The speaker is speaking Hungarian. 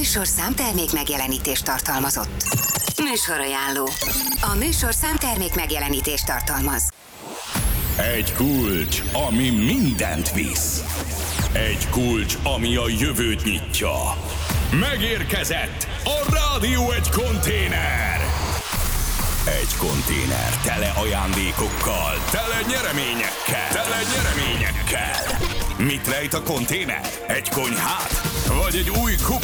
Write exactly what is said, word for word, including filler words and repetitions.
műsorszám termék megjelenítést tartalmazott. Műsorajánló. A műsorszám termék megjelenítést tartalmaz. Egy kulcs, ami mindent visz. Egy kulcs, ami a jövőt nyitja. Megérkezett a Rádió egy konténer. Egy konténer tele ajándékokkal, tele nyereményekkel, tele nyereményekkel. Mit rejt a konténer? Egy konyhát? Vagy egy új kup?